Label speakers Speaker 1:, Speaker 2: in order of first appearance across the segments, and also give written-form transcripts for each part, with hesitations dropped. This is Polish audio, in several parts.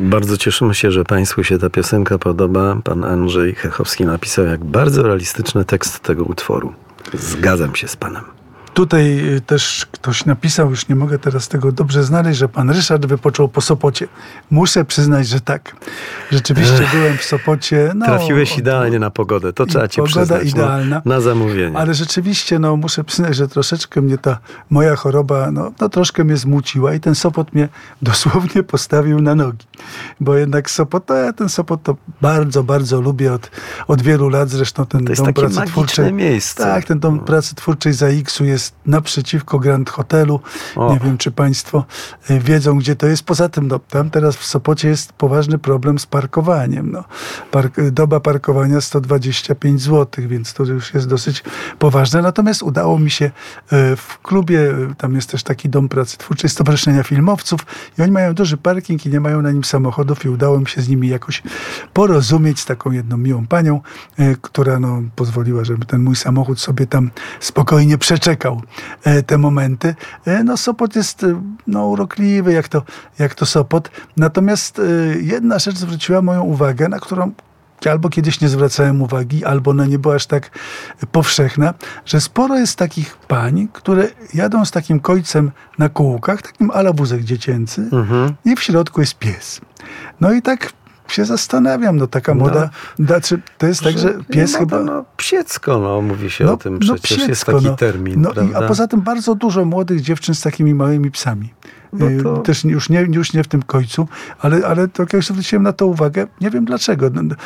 Speaker 1: Bardzo cieszymy się, że Państwu się ta piosenka podoba. Pan Andrzej Chechowski napisał jak bardzo realistyczny tekst tego utworu. Zgadzam się z Panem.
Speaker 2: Tutaj też ktoś napisał, już nie mogę teraz tego dobrze znaleźć, że pan Ryszard wypoczął po Sopocie. Muszę przyznać, że tak. Rzeczywiście byłem w Sopocie.
Speaker 1: Trafiłeś idealnie na pogodę, to trzeba ci przyznać.
Speaker 2: Pogoda idealna.
Speaker 1: Na zamówienie.
Speaker 2: Ale rzeczywiście, muszę przyznać, że troszeczkę mnie ta moja choroba, troszkę mnie zmuciła i ten Sopot mnie dosłownie postawił na nogi. Bo jednak ten Sopot to bardzo, bardzo lubię od wielu lat. Zresztą ten
Speaker 1: to jest
Speaker 2: dom
Speaker 1: takie
Speaker 2: pracy twórczej.
Speaker 1: miejsce.
Speaker 2: Tak, ten dom pracy twórczej za X-u jest naprzeciwko Grand Hotelu. Nie wiem, czy Państwo wiedzą, gdzie to jest. Poza tym, tam teraz w Sopocie jest poważny problem z parkowaniem. Doba parkowania 125 zł, więc to już jest dosyć poważne. Natomiast udało mi się w klubie, tam jest też taki dom pracy twórczej Stowarzyszenia Filmowców i oni mają duży parking i nie mają na nim samochodów i udało mi się z nimi jakoś porozumieć z taką jedną miłą panią, która pozwoliła, żeby ten mój samochód sobie tam spokojnie przeczekał te momenty. Sopot jest urokliwy, jak to Sopot. Natomiast jedna rzecz zwróciła moją uwagę, na którą albo kiedyś nie zwracałem uwagi, albo ona nie była aż tak powszechna, że sporo jest takich pań, które jadą z takim kojcem na kółkach, takim ala wózek dziecięcy i w środku jest pies. I tak się zastanawiam, taka moda, to jest tak, że pies chyba...
Speaker 1: Psiecko, mówi się o tym przecież, psiecko, jest taki termin, prawda?
Speaker 2: A poza tym bardzo dużo młodych dziewczyn z takimi małymi psami. Też już nie w tym końcu, ale to jak zwróciłem na to uwagę, nie wiem dlaczego.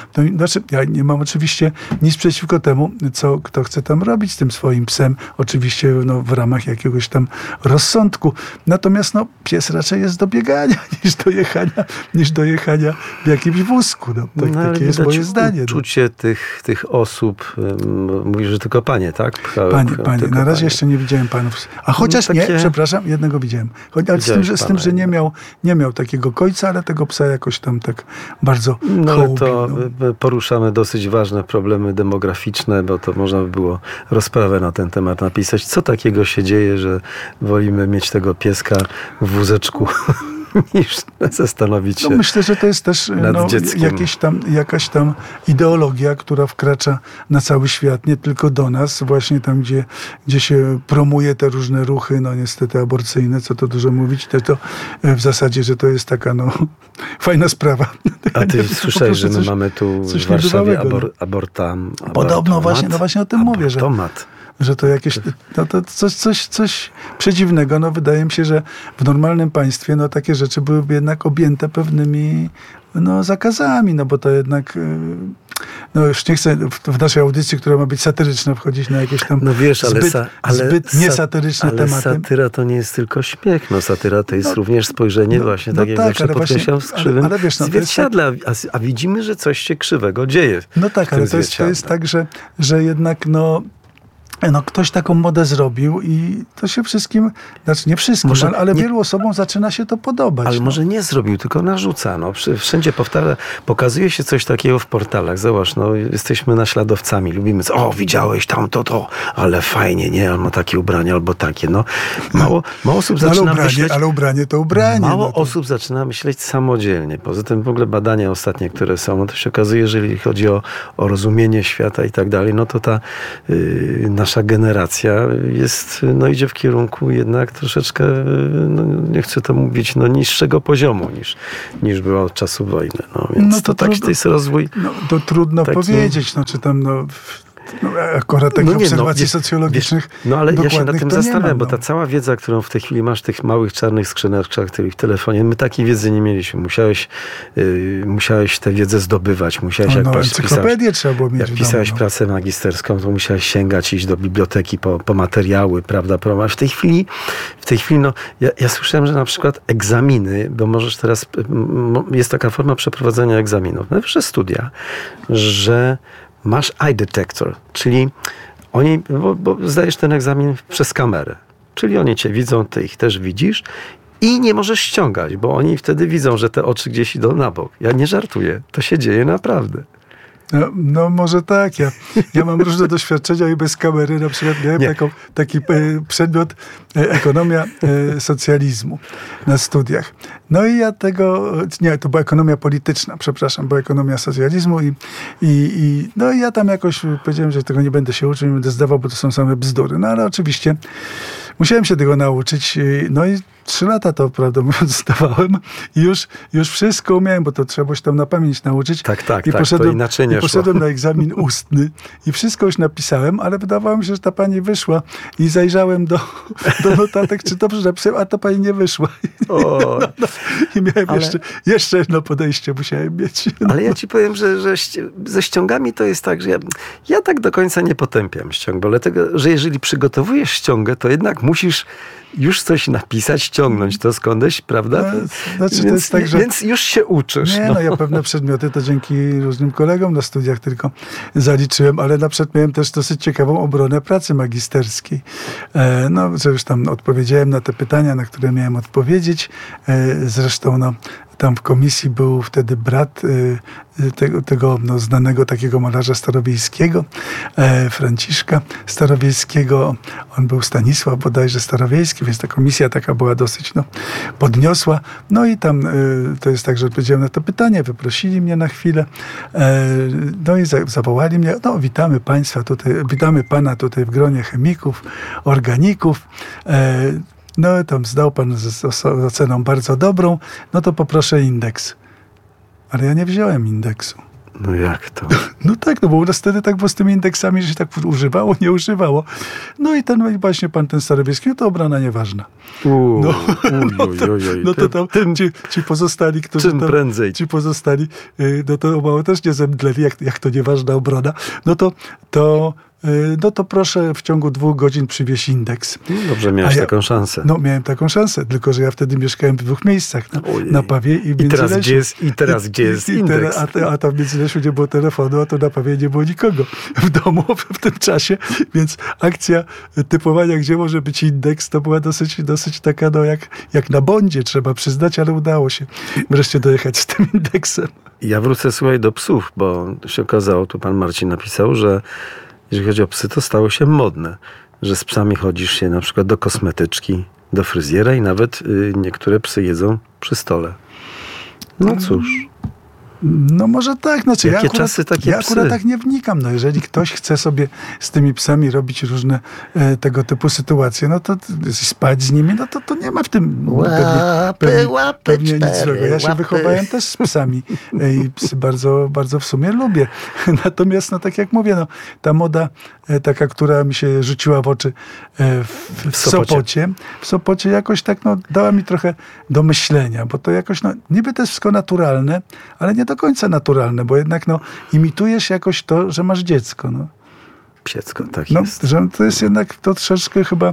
Speaker 2: Ja nie mam oczywiście nic przeciwko temu, kto chce tam robić z tym swoim psem, oczywiście w ramach jakiegoś tam rozsądku. Natomiast pies raczej jest do biegania niż do jechania w jakimś wózku. Takie jest moje zdanie.
Speaker 1: Uczucie tych osób, mówisz, że tylko panie, tak?
Speaker 2: Panie. Na razie jeszcze nie widziałem panów. A chociaż przepraszam, jednego widziałem. Z tym, że nie miał takiego kojca, ale tego psa jakoś tam tak bardzo hołubił.
Speaker 1: Poruszamy dosyć ważne problemy demograficzne, bo to można by było rozprawę na ten temat napisać. Co takiego się dzieje, że wolimy mieć tego pieska w wózeczku niż zastanowić się
Speaker 2: myślę, że to jest też
Speaker 1: nad dzieckiem.
Speaker 2: Jakaś tam ideologia, która wkracza na cały świat, nie tylko do nas, właśnie tam, gdzie się promuje te różne ruchy, niestety aborcyjne, co to dużo mówić, to w zasadzie, że to jest taka fajna sprawa.
Speaker 1: A ty słyszałeś, że my mamy tu w Warszawie
Speaker 2: Podobno właśnie o tym mówię, że to jakieś, coś przedziwnego. Wydaje mi się, że w normalnym państwie takie rzeczy byłyby jednak objęte pewnymi zakazami, bo to jednak już nie chcę w naszej audycji, która ma być satyryczna, wchodzić na jakieś tam zbyt niesatyryczne tematy.
Speaker 1: Ale satyra to nie jest tylko śmiech. Satyra to jest również spojrzenie właśnie, tak jak zawsze podkreślam, w krzywym zwierciadle. A widzimy, że coś się krzywego dzieje.
Speaker 2: Ale to jest tak, że jednak ktoś taką modę zrobił i to się wszystkim, nie wszystkim, ale wielu osobom zaczyna się to podobać.
Speaker 1: Ale może nie zrobił, tylko narzuca. Wszędzie pokazuje się coś takiego w portalach. Zobacz, jesteśmy naśladowcami, lubimy, widziałeś to, ale fajnie, nie? On ma takie ubranie albo takie. Mało osób zaczyna myśleć...
Speaker 2: Ale ubranie to ubranie.
Speaker 1: Mało osób zaczyna myśleć samodzielnie. Poza tym w ogóle badania ostatnie, które są, to się okazuje, jeżeli chodzi o rozumienie świata i tak dalej, to ta nasza generacja idzie w kierunku jednak troszeczkę, nie chcę to mówić, niższego poziomu niż była od czasu wojny. Więc to jest rozwój.
Speaker 2: To trudno powiedzieć, czy tam akurat takich obserwacji socjologicznych.
Speaker 1: Ale ja się nad tym zastanawiam, bo ta cała wiedza, którą w tej chwili masz w tych małych czarnych skrzyneczkach, w telefonie, my takiej wiedzy nie mieliśmy. Musiałeś tę wiedzę zdobywać. Musiałeś,
Speaker 2: encyklopedię trzeba było mieć.
Speaker 1: Jak pisałeś pracę magisterską, to musiałeś sięgać, iść do biblioteki po materiały, prawda? A w tej chwili, ja słyszałem, że na przykład egzaminy, bo możesz teraz, jest taka forma przeprowadzenia egzaminów, najwyższe studia, że masz eye detector, czyli bo zdajesz ten egzamin przez kamerę, czyli oni cię widzą, ty ich też widzisz i nie możesz ściągać, bo oni wtedy widzą, że te oczy gdzieś idą na bok. Ja nie żartuję, to się dzieje naprawdę.
Speaker 2: No może tak. Ja mam różne doświadczenia i bez kamery. Na przykład miałem taki przedmiot ekonomia socjalizmu na studiach. No i ja to była ekonomia polityczna, przepraszam, była ekonomia socjalizmu no i ja tam jakoś powiedziałem, że tego nie będę się uczył, nie będę zdawał, bo to są same bzdury. No ale oczywiście musiałem się tego nauczyć. No i 3 lata to, prawdę mówiąc, zdawałem i już wszystko umiałem, bo to trzeba się tam na pamięć nauczyć.
Speaker 1: Tak, to inaczej nie szło.
Speaker 2: Poszedłem na egzamin ustny i wszystko już napisałem, ale wydawało mi się, że ta pani wyszła i zajrzałem do notatek, czy dobrze napisałem, a ta pani nie wyszła. I miałem jeszcze jedno podejście musiałem mieć.
Speaker 1: Ale ja ci powiem, że ze ściągami to jest tak, że ja tak do końca nie potępiam ściąg, bo dlatego, że jeżeli przygotowujesz ściągę, to jednak musisz już coś napisać, ściągnąć to skądś, prawda? Więc już się uczysz.
Speaker 2: Ja pewne przedmioty to dzięki różnym kolegom na studiach tylko zaliczyłem, ale na przykład miałem też dosyć ciekawą obronę pracy magisterskiej. Że już tam odpowiedziałem na te pytania, na które miałem odpowiedzieć. Zresztą tam w komisji był wtedy brat tego znanego takiego malarza Starowiejskiego, Franciszka Starowiejskiego. On był Stanisław bodajże Starowiejski, więc ta komisja taka była dosyć podniosła. No i tam to jest tak, że odpowiedziałem na to pytanie, wyprosili mnie na chwilę, no i zawołali mnie, witamy państwa tutaj, witamy pana tutaj w gronie chemików, organików. No tam zdał pan z oceną bardzo dobrą, no to poproszę indeks. Ale ja nie wziąłem indeksu.
Speaker 1: No jak to?
Speaker 2: No tak, bo u nas wtedy tak było z tymi indeksami, że się tak używało, nie używało. No i właśnie pan ten Starowiejski, to obrona nieważna. To tam ci pozostali, którzy
Speaker 1: czym prędzej.
Speaker 2: Ci pozostali, to mało też nie zemdleli, jak to nieważna obrona. No to proszę w ciągu 2 godzin przywieźć indeks.
Speaker 1: Dobrze, miałeś taką szansę.
Speaker 2: No, miałem taką szansę, tylko że ja wtedy mieszkałem w 2 miejscach. Na Pawie i
Speaker 1: teraz gdzie jest indeks?
Speaker 2: A tam w Międzylesiu nie było telefonu, a to na Pawie nie było nikogo w domu w tym czasie, więc akcja typowania, gdzie może być indeks, to była dosyć taka, jak na Bondzie, trzeba przyznać, ale udało się wreszcie dojechać z tym indeksem.
Speaker 1: Ja wrócę, słuchaj, do psów, bo się okazało, tu pan Marcin napisał, że jeżeli chodzi o psy, to stało się modne, że z psami chodzisz się na przykład do kosmetyczki, do fryzjera i nawet niektóre psy jedzą przy stole. No cóż.
Speaker 2: No może tak. Znaczy,
Speaker 1: Jakie czasy, takie
Speaker 2: ja akurat tak nie wnikam. No jeżeli ktoś chce sobie z tymi psami robić różne tego typu sytuacje, no to spać z nimi, no to nie ma w tym pewnie nic złego. Ja się wychowałem też z psami i psy bardzo, bardzo w sumie lubię. Natomiast, tak jak mówię, ta moda taka, która mi się rzuciła w oczy w Sopocie jakoś tak dała mi trochę do myślenia, bo to jakoś niby to jest wszystko naturalne, ale nie do końca naturalne, bo jednak imitujesz jakoś to, że masz dziecko.
Speaker 1: Dziecko, tak jest.
Speaker 2: Że to jest jednak to troszeczkę chyba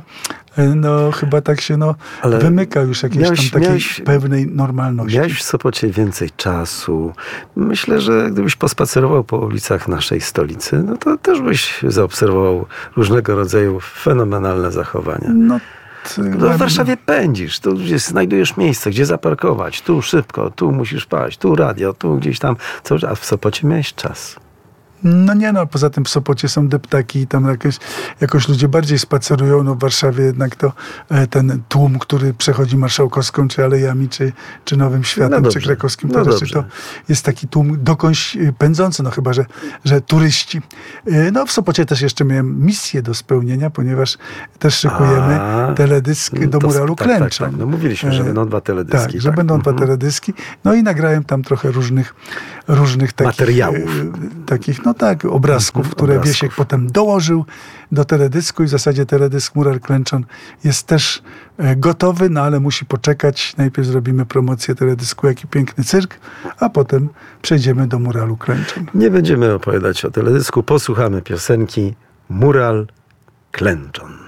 Speaker 2: tak się wymyka już jakiejś tam takiej pewnej normalności.
Speaker 1: Miałeś w Sopocie więcej czasu. Myślę, że gdybyś pospacerował po ulicach naszej stolicy, no to też byś zaobserwował różnego rodzaju fenomenalne zachowania. W Warszawie pędzisz, tu gdzieś znajdujesz miejsce, gdzie zaparkować, tu szybko, tu musisz paść, tu radio, tu gdzieś tam, a w Sopocie miałeś czas.
Speaker 2: Poza tym w Sopocie są deptaki i tam jakoś ludzie bardziej spacerują. W Warszawie jednak to ten tłum, który przechodzi Marszałkowską, czy Alejami, czy Nowym Światem, czy Krakowskim, to jest taki tłum dokądś pędzący, chyba, że turyści. W Sopocie też jeszcze miałem misję do spełnienia, ponieważ też szykujemy teledysk do muralu Klęczon.
Speaker 1: Tak. Mówiliśmy, że będą 2 teledyski.
Speaker 2: Tak, że będą 2 teledyski. I nagrałem tam trochę różnych takich
Speaker 1: materiałów.
Speaker 2: Obrazków, które Wiesiek potem dołożył do teledysku i w zasadzie teledysk Mural Klęczon jest też gotowy, ale musi poczekać. Najpierw zrobimy promocję teledysku Jaki piękny cyrk, a potem przejdziemy do Muralu Klęczon.
Speaker 1: Nie będziemy opowiadać o teledysku, posłuchamy piosenki Mural Klęczon.